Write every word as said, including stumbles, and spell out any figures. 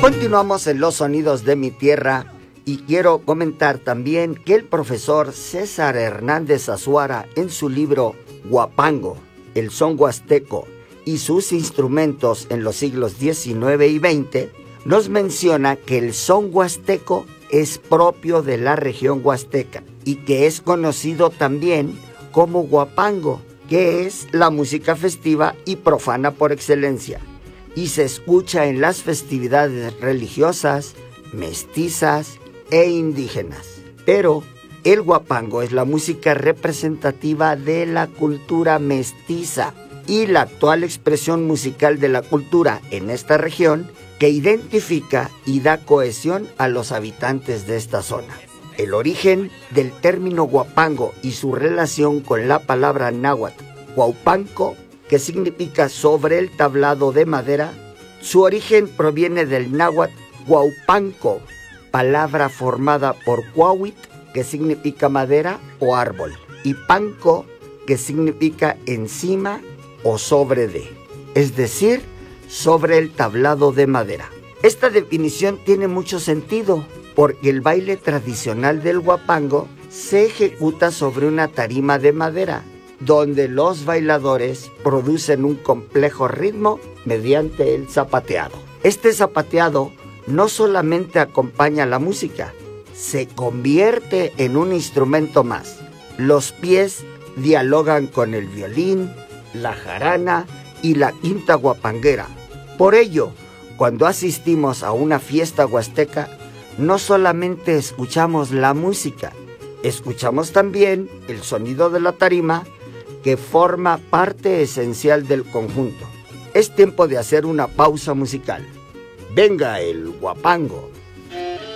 Continuamos en Los Sonidos de mi Tierra y quiero comentar también que el profesor César Hernández Azuara, en su libro Huapango, el son huasteco y sus instrumentos en los siglos diecinueve y veinte, nos menciona que el son huasteco es propio de la región huasteca y que es conocido también como huapango, que es la música festiva y profana por excelencia, y se escucha en las festividades religiosas, mestizas e indígenas. Pero el huapango es la música representativa de la cultura mestiza y la actual expresión musical de la cultura en esta región que identifica y da cohesión a los habitantes de esta zona. El origen del término huapango y su relación con la palabra náhuatl huaupanco, que significa sobre el tablado de madera, su origen proviene del náhuatl huaupanco, palabra formada por huauit, que significa madera o árbol, y panco, que significa encima o sobre de, es decir, sobre el tablado de madera. Esta definición tiene mucho sentido, porque el baile tradicional del huapango se ejecuta sobre una tarima de madera, donde los bailadores producen un complejo ritmo mediante el zapateado. Este zapateado no solamente acompaña la música, se convierte en un instrumento más. Los pies dialogan con el violín, la jarana y la quinta huapanguera. Por ello, cuando asistimos a una fiesta huasteca, no solamente escuchamos la música, escuchamos también el sonido de la tarima, que forma parte esencial del conjunto. Es tiempo de hacer una pausa musical. Venga el huapango.